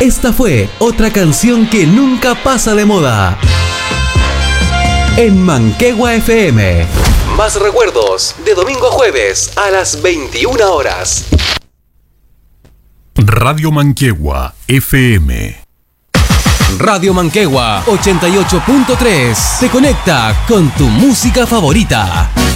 Esta fue otra canción que nunca pasa de moda. En Manquehue FM. Más recuerdos de domingo a jueves a las 21 horas. Radio Manquehue FM. Radio Manquehue 88.3 se conecta con tu música favorita.